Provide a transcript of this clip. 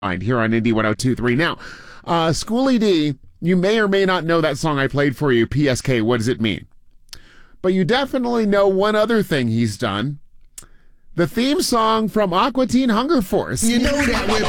here on Indie 102.3. Now, Schoolie D, you may or may not know that song I played for you, PSK, What Does It Mean? But you definitely know one other thing he's done. The theme song from Aqua Teen Hunger Force. You know that we're